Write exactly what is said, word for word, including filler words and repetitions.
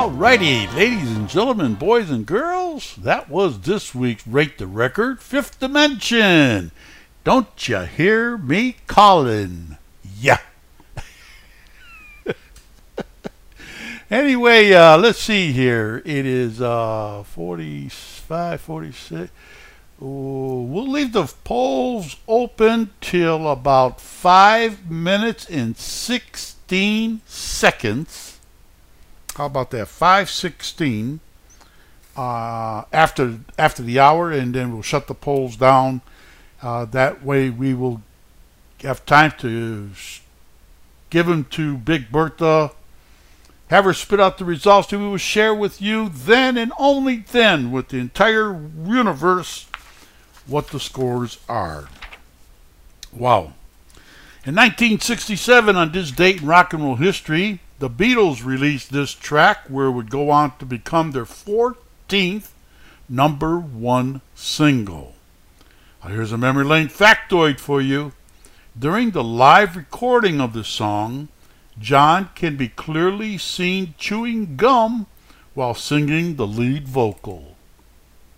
Alrighty, ladies and gentlemen, boys and girls, that was this week's Rate the Record, Fifth Dimension. Don't you hear me calling? Yeah. Anyway, uh, let's see here. It is uh, forty-five, forty-six. Ooh, we'll leave the polls open till about five minutes and sixteen seconds. How about that? five sixteen uh, after after the hour, and then we'll shut the polls down. Uh, that way we will have time to give them to Big Bertha, have her spit out the results that we will share with you then and only then with the entire universe what the scores are. Wow. In nineteen sixty-seven, on this date in rock and roll history, the Beatles released this track where it would go on to become their fourteenth number one single. Now here's a memory lane factoid for you. During the live recording of the song, John can be clearly seen chewing gum while singing the lead vocals.